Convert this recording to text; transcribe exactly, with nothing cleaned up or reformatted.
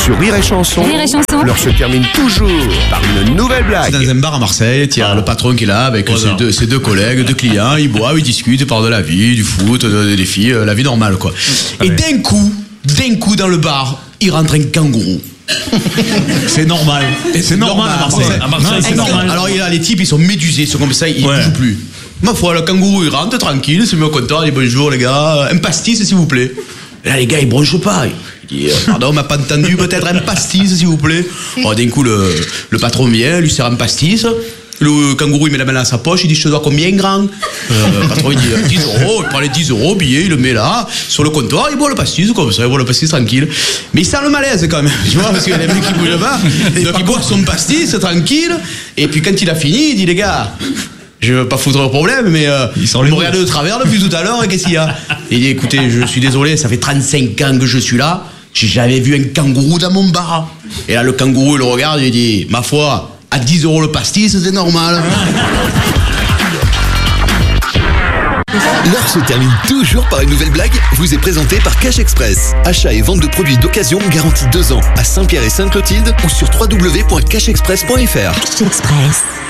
Sur Rire et Chanson, Rire et Chanson. l'heure se termine toujours par une nouvelle blague. Dans un bar à Marseille, il y a le patron qui est là avec ses deux, ses deux collègues, deux clients, ils boivent, ils discutent, ils parlent de la vie, du foot, de- des filles, la vie normale quoi. Et d'un coup, d'un coup dans le bar, il rentre un kangourou. C'est normal. C'est normal à Marseille. Ouais. À Marseille, Non, c'est un normal. kangourou. Alors il a, les types, ils sont médusés, ils sont comme ça, ils ne Ouais. bougent plus. Ma foi, le kangourou il rentre tranquille, il se met au comptoir, il dit bonjour les gars, un pastis s'il vous plaît. Et là les gars ils bronchent pas. Il dit euh, pardon, on m'a pas entendu, peut-être un pastis s'il vous plaît. Alors d'un coup le, le patron vient, lui sert un pastis. Le kangourou il met la main dans sa poche, il dit je te dois combien grand euh, Le patron il dit euh, dix euros, il prend les dix euros, billet, il le met là, sur le comptoir, il boit le pastis comme ça, il boit le pastis tranquille. Mais il sent le malaise quand même, tu vois, parce qu'il y a des mecs qui bougent pas. Donc il boit son pastis tranquille, et puis quand il a fini, il dit les gars, je veux pas foutre le problème, mais euh, Il sent vous les me mots. regardez de travers depuis tout à l'heure, et qu'est-ce qu'il y a? Il dit écoutez, je suis désolé, ça fait trente-cinq ans que je suis là, j'ai jamais vu un kangourou dans mon bar. Et là le kangourou il le regarde, il dit ma foi, à dix euros le pastis, c'est normal. L'heure se termine toujours par une nouvelle blague, vous est présentée par Cash Express. Achat et vente de produits d'occasion garantis deux ans à Saint-Pierre et Sainte-Clotilde ou sur w w w point cash express point f r. Cash Express.